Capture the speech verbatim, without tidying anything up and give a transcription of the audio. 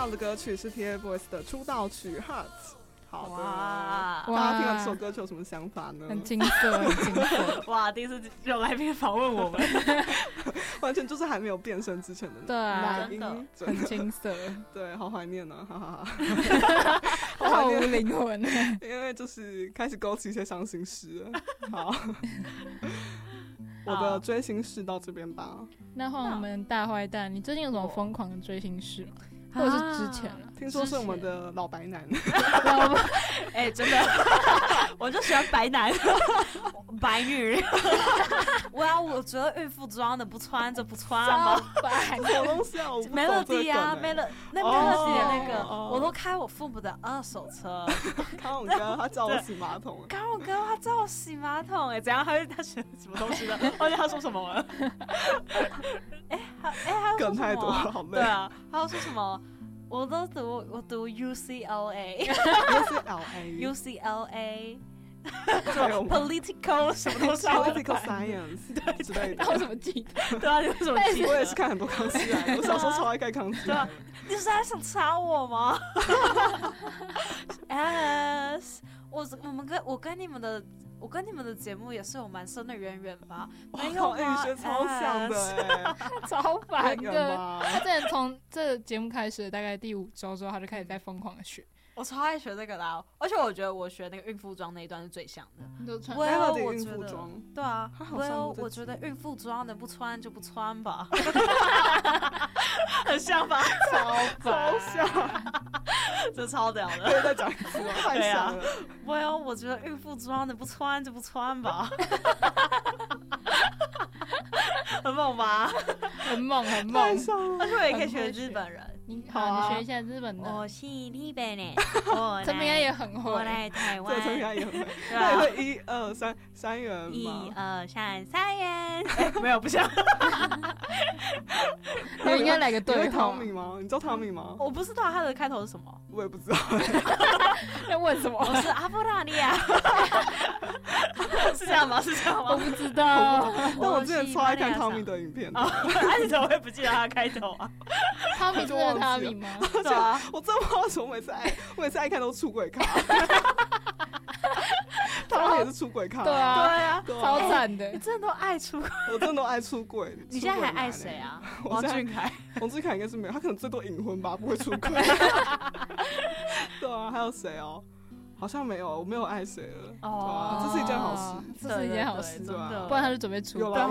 到的歌曲是 T F Boys 的出道曲 Heart。好的， 哇， 大家听完这首歌曲有什么想法呢？ 很青涩，很青涩。 哇，第一次有来宾访问我们， 完全就是还没有变声之前的对啊， 来宾， 很青涩。 对，好怀念呢，哈哈哈， 好无灵魂。 因为就是开始勾起一些伤心事了。好，我的追星事到这边吧。 那换我们大坏蛋，你最近有什么疯狂的追星事吗？或者是之前了？ 听说是我们的老白男。 哎、欸，真的，我就喜欢白男，白女。哇，我觉得孕妇装的不穿就不穿吧。 什么东西啊 ？Melody 啊 ，Melody 那 Melody 的那个，我都开我父母的二手车。 康永哥他叫我洗马桶。 康永哥他叫我洗马桶，哎、欸，怎样？他他选什么东西的？忘记他说什么了。哎、欸，他哎、欸，他梗太多了，好累。 对啊，他要说什么？我都读我读 U C L A，U C L A，U C L A， political 什么东西 ，political science 对之类的。 我怎么记得？ 对啊，你为什么记得？ 我也是看很多康熙来的，我小时候超爱看康熙。 对啊，你是在想插我吗 ？Yes， 我我们跟我跟你们的。我跟你们的节目也是有蛮深的渊源吧？没有吗？ 哎，学超像的哎， 超烦的。他之前从这个节目开始，大概第五周之后，他就开始在疯狂的学。 我超爱学这个啦，而且我觉得我学那个孕妇装那一段是最像的。 你都穿 Well， 我觉得对啊 ，Well， 我觉得孕妇装能不穿就不穿吧，很像吧？ 超超像， 这超屌的。 可以再讲一次吗？太像了。 Well， 我觉得孕妇装能不穿就不穿吧。很猛吧？ 很猛，很猛。 而且我也可以学日本人。 你好，你学一下日本的。 我是日本人。 陈明安也很会。 我来台湾。 对，陈明安也很会。他也会一二三三元吗？ 一二三三元。没有，不像。 你应该来个对话。 汤米吗？你知道汤米吗？ 我不知道他的开头是什么。 我也不知道。 要问什么？ 我是阿布拉利亚。是这样吗？是这样吗？ 我不知道。 但我之前超爱看汤米的影片。 啊，你怎么会不记得他的开头啊？ 汤米真的汤米吗？ 对啊，我真的不知道为什么每次爱，我每次爱看都出轨卡。汤米也是出轨卡。 对啊， 对啊， 超惨的。 你真的都爱出轨， 我真的都爱出轨。 你现在还爱谁啊？王俊凯。 王俊凯应该是没有，他可能最多隐婚吧，不会出轨。对啊，还有谁哦？好像没有，我没有爱谁了。哦，对啊，这是一件好事， 这是一件好事， 对啊， 不然他就准备出。 有了。